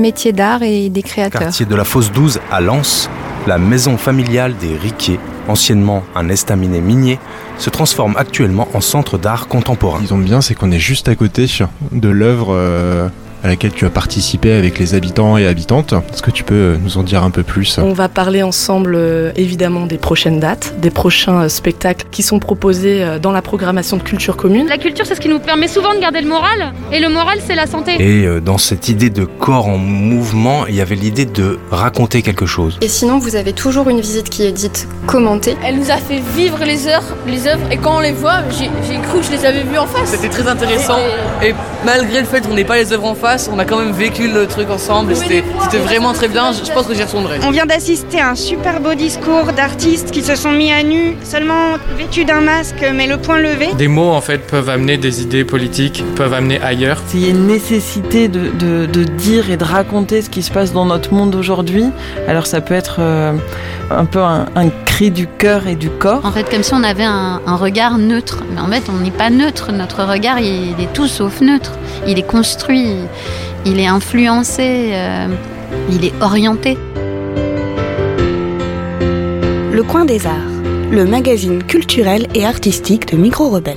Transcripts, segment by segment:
métiers d'art et des créateurs. Quartier de la Fosse 12 à Lens, la maison familiale des Riquier, anciennement un estaminet minier, se transforme actuellement en centre d'art contemporain. Ce qu'ils ont de bien, c'est qu'on est juste à côté de l'œuvre à laquelle tu as participé avec les habitants et habitantes. Est-ce que tu peux nous en dire un peu plus ? On va parler ensemble évidemment des prochaines dates, des prochains spectacles qui sont proposés dans la programmation de Culture Commune. La culture, c'est ce qui nous permet souvent de garder le moral, et le moral, c'est la santé. Et dans cette idée de corps en mouvement, il y avait l'idée de raconter quelque chose. Et sinon, vous avez toujours une visite qui est dite commentée. Elle nous a fait vivre les œuvres, et quand on les voit, j'ai cru que je les avais vues en face. C'était très intéressant, et malgré le fait qu'on n'ait pas les œuvres en face, on a quand même vécu le truc ensemble, et c'était vraiment très bien, je pense que j'y retournerai. On vient d'assister à un super beau discours d'artistes qui se sont mis à nu, seulement vêtus d'un masque mais le poing levé. Des mots en fait peuvent amener des idées politiques, peuvent amener ailleurs. Il y a une nécessité de dire et de raconter ce qui se passe dans notre monde aujourd'hui. Alors ça peut être un peu un cri du cœur et du corps. En fait, comme si on avait un regard neutre. Mais en fait, on n'est pas neutre. Notre regard, il est tout sauf neutre. Il est construit, il est influencé, il est orienté. Le Coin des Arts, le magazine culturel et artistique de Micro Rebelle.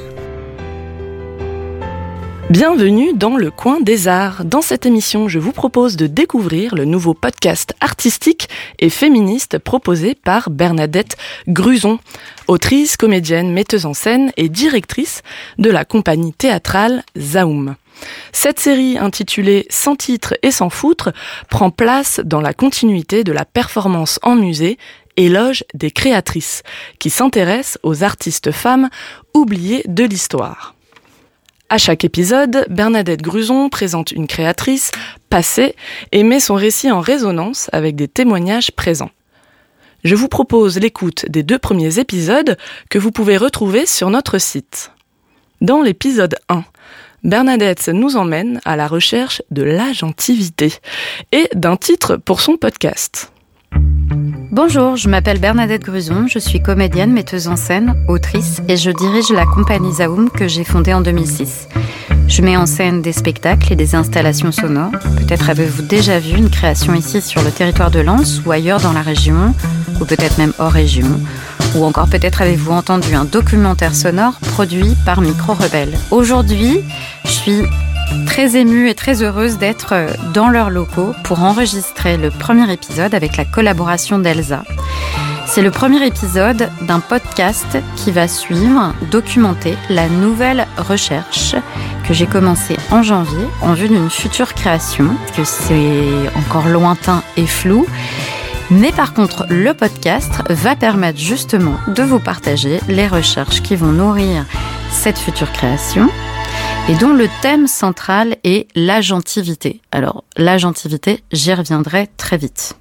Bienvenue dans le Coin des Arts. Dans cette émission, je vous propose de découvrir le nouveau podcast artistique et féministe proposé par Bernadette Gruson, autrice, comédienne, metteuse en scène et directrice de la compagnie théâtrale Zaoum. Cette série intitulée « Sans titre et sans foutre » prend place dans la continuité de la performance en musée Éloge des créatrices, qui s'intéresse aux artistes femmes oubliées de l'histoire. À chaque épisode, Bernadette Gruson présente une créatrice passée et met son récit en résonance avec des témoignages présents. Je vous propose l'écoute des 2 premiers épisodes que vous pouvez retrouver sur notre site. Dans l'épisode 1, Bernadette nous emmène à la recherche de l'agentivité et d'un titre pour son podcast. Bonjour, je m'appelle Bernadette Gruson, je suis comédienne, metteuse en scène, autrice et je dirige la compagnie Zaoum que j'ai fondée en 2006. Je mets en scène des spectacles et des installations sonores. Peut-être avez-vous déjà vu une création ici sur le territoire de Lens ou ailleurs dans la région, ou peut-être même hors région. Ou encore peut-être avez-vous entendu un documentaire sonore produit par Micro Rebelle. Aujourd'hui, je suis très émue et très heureuse d'être dans leurs locaux pour enregistrer le premier épisode avec la collaboration d'Elsa. C'est le premier épisode d'un podcast qui va suivre, documenter la nouvelle recherche que j'ai commencée en janvier en vue d'une future création, parce que c'est encore lointain et flou. Mais par contre, le podcast va permettre justement de vous partager les recherches qui vont nourrir cette future création et dont le thème central est l'agentivité. Alors, l'agentivité, j'y reviendrai très vite.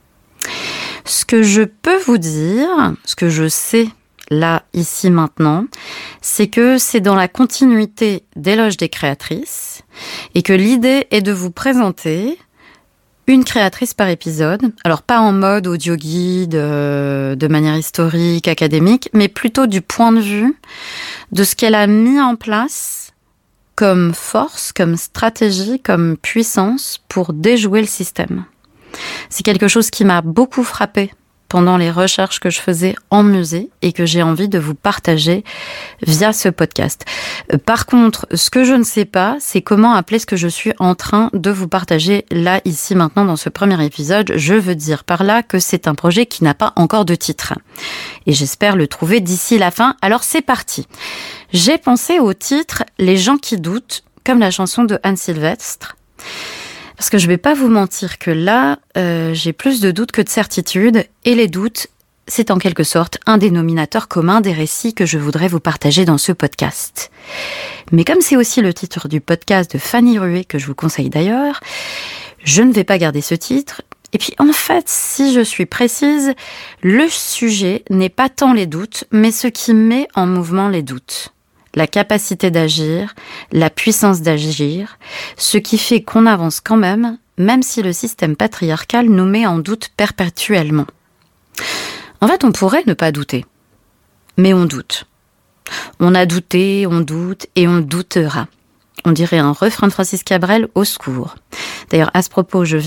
Ce que je peux vous dire, ce que je sais là, ici, maintenant, c'est que c'est dans la continuité d'Éloge des créatrices et que l'idée est de vous présenter une créatrice par épisode, alors pas en mode audio guide, de manière historique, académique, mais plutôt du point de vue de ce qu'elle a mis en place comme force, comme stratégie, comme puissance pour déjouer le système. C'est quelque chose qui m'a beaucoup frappée pendant les recherches que je faisais en musée et que j'ai envie de vous partager via ce podcast. Par contre, ce que je ne sais pas, c'est comment appeler ce que je suis en train de vous partager là, ici, maintenant, dans ce premier épisode. Je veux dire par là que c'est un projet qui n'a pas encore de titre. Et j'espère le trouver d'ici la fin. Alors c'est parti. J'ai pensé au titre « Les gens qui doutent », comme la chanson de Anne Sylvestre. Parce que je vais pas vous mentir que là, j'ai plus de doutes que de certitudes. Et les doutes, c'est en quelque sorte un dénominateur commun des récits que je voudrais vous partager dans ce podcast. Mais comme c'est aussi le titre du podcast de Fanny Rué, que je vous conseille d'ailleurs, je ne vais pas garder ce titre. Et puis en fait, si je suis précise, le sujet n'est pas tant les doutes, mais ce qui met en mouvement les doutes. La capacité d'agir, la puissance d'agir, ce qui fait qu'on avance quand même si le système patriarcal nous met en doute perpétuellement. En fait, on pourrait ne pas douter, mais on doute. On a douté, on doute et on doutera. On dirait un refrain de Francis Cabrel, au secours. D'ailleurs, à ce propos, je